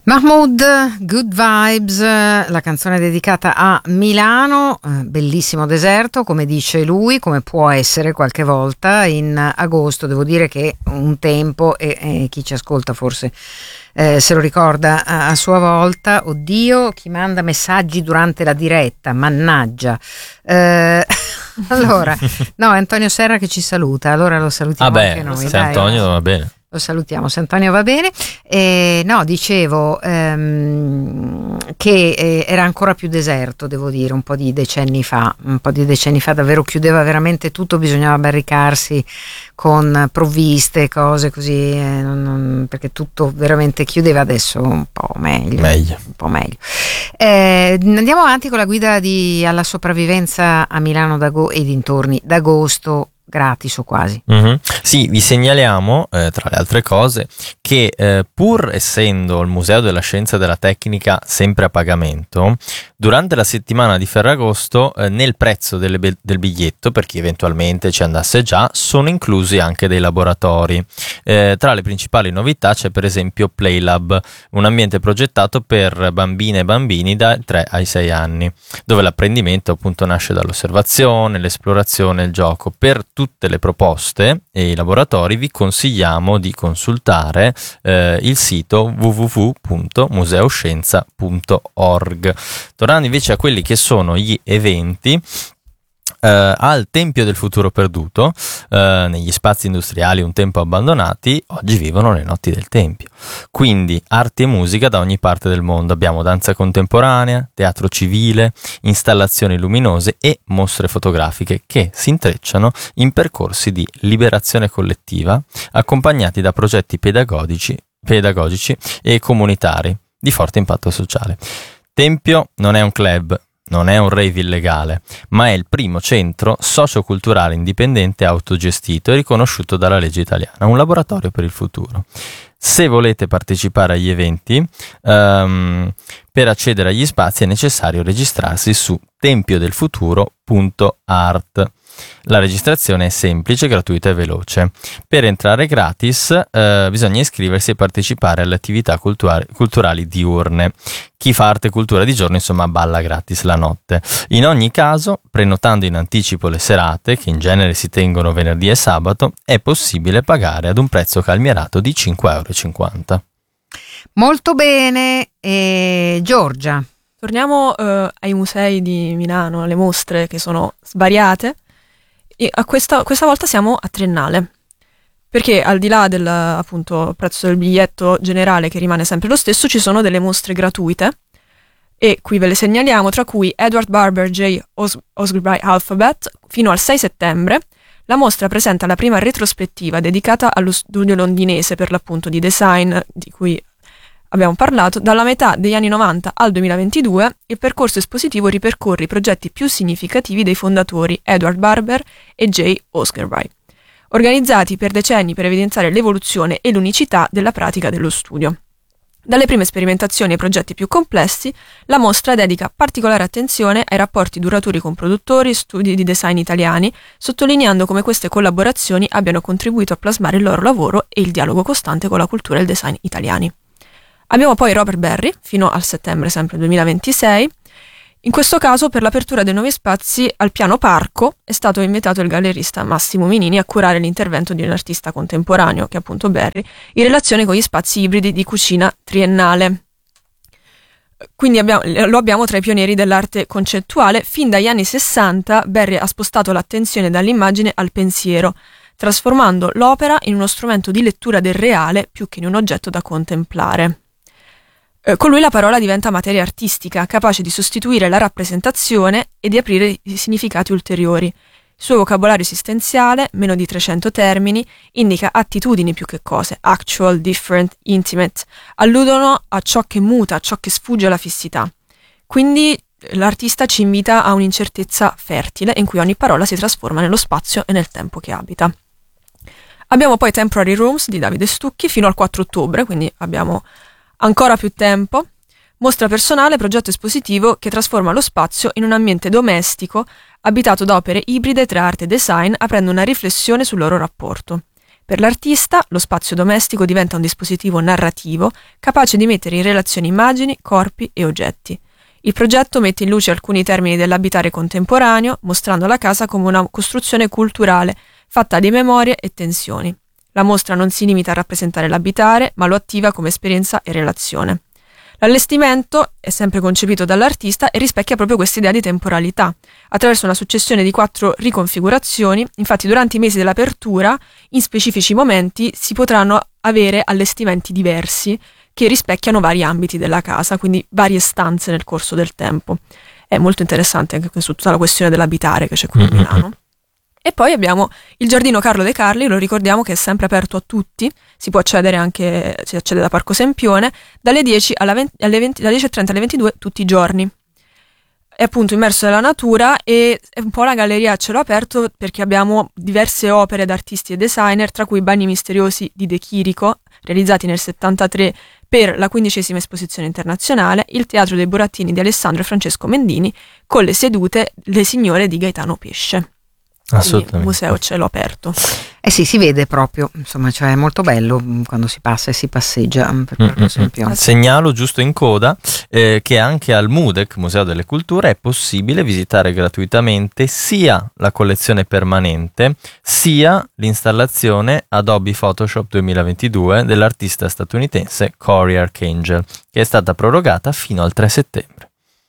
Mahmood, Good Vibes, la canzone dedicata a Milano, bellissimo deserto, come dice lui, come può essere qualche volta in agosto. Devo dire che un tempo, e chi ci ascolta forse se lo ricorda a sua volta, oddio, chi manda messaggi durante la diretta, mannaggia. Allora, no, è Antonio Serra che ci saluta, allora lo salutiamo anche noi. Se Antonio va bene. Lo salutiamo, se Antonio va bene. No, dicevo che era ancora più deserto, devo dire, un po' di decenni fa davvero chiudeva veramente tutto, bisognava barricarsi con provviste, cose così, perché tutto veramente chiudeva. Adesso un po' meglio. Un po' meglio. Andiamo avanti con la guida alla sopravvivenza a Milano e dintorni d'agosto, gratis o quasi. Sì, vi segnaliamo tra le altre cose che pur essendo il Museo della Scienza e della Tecnica sempre a pagamento, durante la settimana di Ferragosto nel prezzo del biglietto, per chi eventualmente ci andasse già, sono inclusi anche dei laboratori. Tra le principali novità c'è per esempio PlayLab, un ambiente progettato per bambine e bambini da 3 ai 6 anni, dove l'apprendimento appunto nasce dall'osservazione, l'esplorazione, il gioco. Per tutte le proposte e i laboratori vi consigliamo di consultare il sito www.museoscienza.org. Tornando invece a quelli che sono gli eventi, al Tempio del Futuro Perduto, negli spazi industriali un tempo abbandonati, oggi vivono le notti del Tempio. Quindi arti e musica da ogni parte del mondo. Abbiamo danza contemporanea, teatro civile, installazioni luminose e mostre fotografiche che si intrecciano in percorsi di liberazione collettiva, accompagnati da progetti pedagogici e comunitari di forte impatto sociale. Tempio non è un club, non è un rave illegale, ma è il primo centro socioculturale indipendente autogestito e riconosciuto dalla legge italiana, un laboratorio per il futuro. Se volete partecipare agli eventi, per accedere agli spazi è necessario registrarsi su tempiodelfuturo.art. La registrazione è semplice, gratuita e veloce. Per entrare gratis bisogna iscriversi e partecipare alle attività culturali diurne. Chi fa arte e cultura di giorno, insomma, balla gratis la notte. In ogni caso, prenotando in anticipo le serate, che in genere si tengono venerdì e sabato, è possibile pagare ad un prezzo calmierato di 5,50 €. Molto bene. Giorgia. Torniamo ai musei di Milano, alle mostre che sono svariate. E questa volta siamo a Triennale, perché al di là del appunto prezzo del biglietto generale, che rimane sempre lo stesso, ci sono delle mostre gratuite e qui ve le segnaliamo, tra cui Edward Barber J. Osgood Alphabet fino al 6 settembre. La mostra presenta la prima retrospettiva dedicata allo studio londinese, per l'appunto, di design di cui abbiamo parlato. Dalla metà degli anni 90 al 2022 il percorso espositivo ripercorre i progetti più significativi dei fondatori Edward Barber e J. Osgood, organizzati per decenni per evidenziare l'evoluzione e l'unicità della pratica dello studio. Dalle prime sperimentazioni ai progetti più complessi, la mostra dedica particolare attenzione ai rapporti duraturi con produttori e studi di design italiani, sottolineando come queste collaborazioni abbiano contribuito a plasmare il loro lavoro e il dialogo costante con la cultura e il design italiani. Abbiamo poi Robert Berry, fino al settembre sempre 2026. In questo caso, per l'apertura dei nuovi spazi al piano Parco, è stato invitato il gallerista Massimo Minini a curare l'intervento di un artista contemporaneo, che è appunto Berry, in relazione con gli spazi ibridi di cucina triennale. Quindi lo abbiamo tra i pionieri dell'arte concettuale. Fin dagli anni 60, Berry ha spostato l'attenzione dall'immagine al pensiero, trasformando l'opera in uno strumento di lettura del reale più che in un oggetto da contemplare. Con lui la parola diventa materia artistica, capace di sostituire la rappresentazione e di aprire significati ulteriori. Il suo vocabolario esistenziale, meno di 300 termini, indica attitudini più che cose, actual, different, intimate, alludono a ciò che muta, a ciò che sfugge alla fissità. Quindi l'artista ci invita a un'incertezza fertile in cui ogni parola si trasforma nello spazio e nel tempo che abita. Abbiamo poi Temporary Rooms di Davide Stucchi fino al 4 ottobre, quindi abbiamo ancora più tempo. Mostra personale, progetto espositivo che trasforma lo spazio in un ambiente domestico abitato da opere ibride tra arte e design, aprendo una riflessione sul loro rapporto. Per l'artista, lo spazio domestico diventa un dispositivo narrativo capace di mettere in relazione immagini, corpi e oggetti. Il progetto mette in luce alcuni termini dell'abitare contemporaneo, mostrando la casa come una costruzione culturale fatta di memorie e tensioni. La mostra non si limita a rappresentare l'abitare, ma lo attiva come esperienza e relazione. L'allestimento è sempre concepito dall'artista e rispecchia proprio questa idea di temporalità. Attraverso una successione di 4 riconfigurazioni, infatti durante i mesi dell'apertura, in specifici momenti, si potranno avere allestimenti diversi che rispecchiano vari ambiti della casa, quindi varie stanze nel corso del tempo. È molto interessante anche su tutta la questione dell'abitare che c'è qui a Milano. E poi abbiamo il Giardino Carlo De Carli, lo ricordiamo che è sempre aperto a tutti, si accede da Parco Sempione, dalle 10 dalle 10:30 alle 22 tutti i giorni. È appunto immerso nella natura e è un po' una galleria a cielo aperto perché abbiamo diverse opere d'artisti e designer, tra cui i Bagni Misteriosi di De Chirico, realizzati nel 73 per la 15ª esposizione internazionale, il Teatro dei Burattini di Alessandro e Francesco Mendini, con le sedute Le Signore di Gaetano Pesce. Assolutamente. Museo a cielo aperto. Eh sì, si vede proprio, insomma, cioè è molto bello quando si passa e si passeggia per Parco Sempione. Segnalo giusto in coda che anche al MUDEC, Museo delle Culture, è possibile visitare gratuitamente sia la collezione permanente sia l'installazione Adobe Photoshop 2022 dell'artista statunitense Cory Arcangel, che è stata prorogata fino al 3 settembre.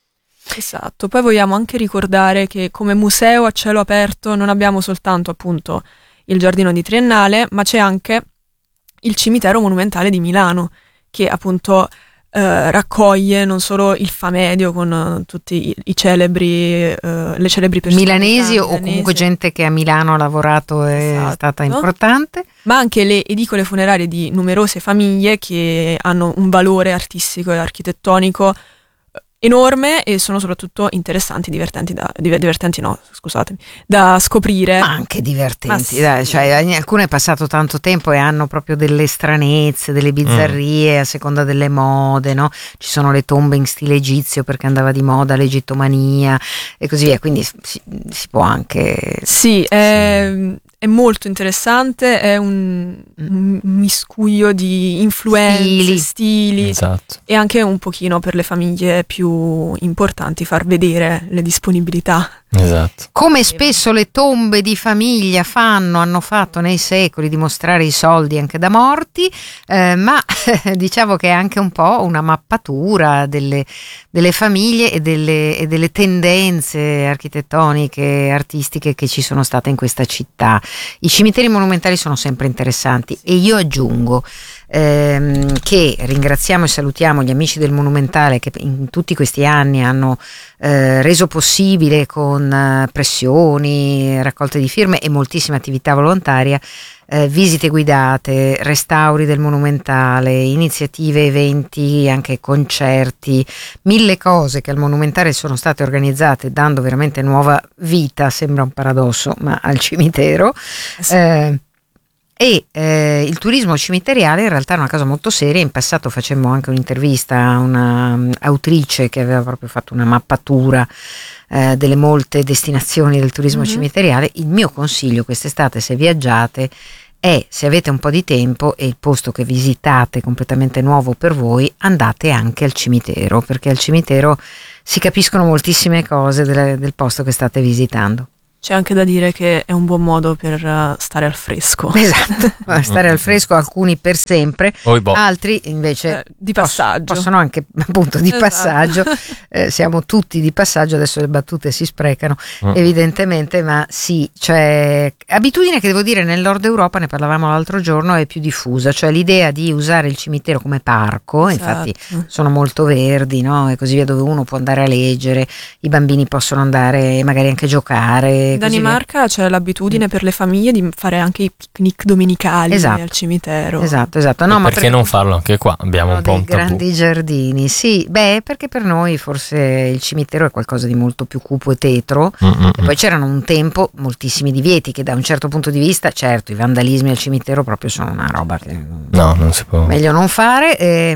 Esatto, poi vogliamo anche ricordare che come museo a cielo aperto non abbiamo soltanto appunto il giardino di Triennale, ma c'è anche il cimitero monumentale di Milano, che appunto raccoglie non solo il Famedio con tutti i celebri, le celebri persone milanesi o comunque gente che a Milano ha lavorato e è stata importante, ma anche le edicole funerarie di numerose famiglie che hanno un valore artistico e architettonico enorme e sono soprattutto interessanti, da scoprire. ma anche divertenti, sì. dai, cioè, alcune è passato tanto tempo e hanno proprio delle stranezze, delle bizzarrie a seconda delle mode, no? Ci sono le tombe in stile egizio perché andava di moda l'egittomania e così via, quindi si può anche è molto interessante, è un miscuglio di influenze, stili esatto. E anche un pochino per le famiglie più importanti far vedere le disponibilità. Esatto. Come spesso le tombe di famiglia hanno fatto nei secoli, dimostrare i soldi anche da morti, ma diciamo che è anche un po' una mappatura delle famiglie e delle tendenze architettoniche, artistiche che ci sono state in questa città. I cimiteri monumentali sono sempre interessanti e io aggiungo che ringraziamo e salutiamo gli amici del Monumentale che in tutti questi anni hanno reso possibile con pressioni, raccolte di firme e moltissima attività volontaria visite guidate, restauri del Monumentale, iniziative, eventi, anche concerti, 1000 cose che al Monumentale sono state organizzate dando veramente nuova vita, sembra un paradosso, ma al cimitero. Il turismo cimiteriale in realtà è una cosa molto seria. In passato facemmo anche un'intervista a una autrice che aveva proprio fatto una mappatura delle molte destinazioni del turismo cimiteriale. Il mio consiglio quest'estate, se viaggiate, è, se avete un po' di tempo e il posto che visitate è completamente nuovo per voi, andate anche al cimitero, perché al cimitero si capiscono moltissime cose del posto che state visitando. C'è anche da dire che è un buon modo per stare al fresco. Esatto, stare al fresco, alcuni per sempre, altri invece di passaggio. Possono anche appunto di passaggio, siamo tutti di passaggio, adesso le battute si sprecano evidentemente, ma sì, cioè abitudine che devo dire nel nord Europa, ne parlavamo l'altro giorno, è più diffusa, cioè l'idea di usare il cimitero come parco, infatti sono molto verdi, no? E così via, dove uno può andare a leggere, i bambini possono andare magari anche a giocare. In Danimarca c'è l'abitudine per le famiglie di fare anche i picnic domenicali al cimitero. Esatto. No, ma perché non farlo anche qua? Abbiamo un po' un tabù. Grandi giardini, sì, perché per noi forse il cimitero è qualcosa di molto più cupo e tetro. E poi c'erano un tempo moltissimi divieti che da un certo punto di vista, certo, i vandalismi al cimitero proprio sono una roba che non si può. Meglio non fare,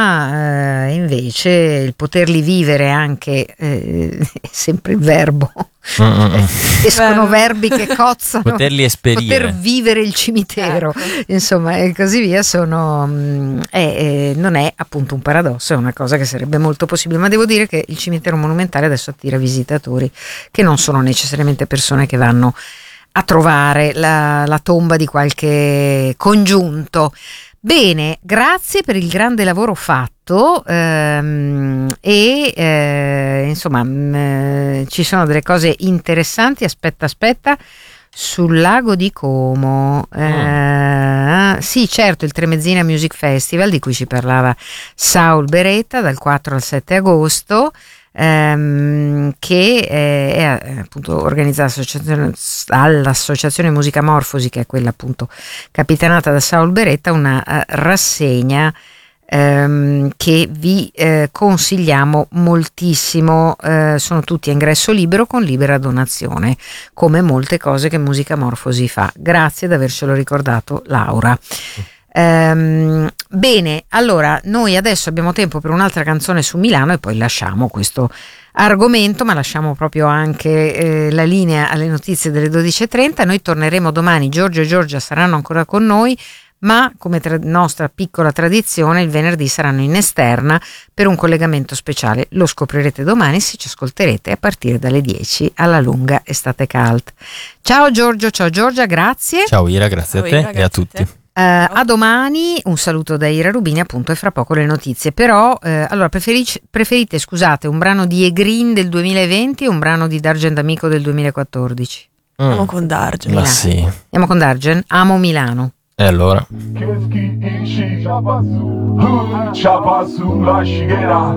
ma invece il poterli vivere anche è sempre il verbo. escono verbi che cozzano, poterli esperire, poter vivere il cimitero, insomma, e così via. Non è appunto un paradosso, è una cosa che sarebbe molto possibile, ma devo dire che il cimitero monumentale adesso attira visitatori che non sono necessariamente persone che vanno a trovare la tomba di qualche congiunto. Bene, grazie per il grande lavoro fatto, insomma ci sono delle cose interessanti. Aspetta, sul lago di Como, sì, certo, il Tremezzina Music Festival di cui ci parlava Saul Beretta dal 4 al 7 agosto, che è appunto organizzata dall'Associazione Musica Morfosi, che è quella appunto capitanata da Saul Beretta, una rassegna che vi consigliamo moltissimo. Sono tutti a ingresso libero con libera donazione, come molte cose che Musica Morfosi fa. Grazie di avercelo ricordato, Laura. Bene, allora noi adesso abbiamo tempo per un'altra canzone su Milano e poi lasciamo questo argomento, ma lasciamo proprio anche la linea alle notizie delle 12:30. Noi torneremo domani, Giorgio e Giorgia saranno ancora con noi, ma come nostra piccola tradizione il venerdì saranno in esterna per un collegamento speciale. Lo scoprirete domani se ci ascolterete a partire dalle 10 alla lunga estate cult. Ciao Giorgio, ciao Giorgia, grazie. Ciao Ira, grazie a te e a tutti. A domani, un saluto da Ira Rubini, appunto, e fra poco le notizie. Però allora preferite, scusate, un brano di Egrin del 2020 o un brano di Dargen D'Amico del 2014? Andiamo con Dargen. Ma sì. Andiamo con Dargen? Amo Milano. E allora? Chapa sulla schiena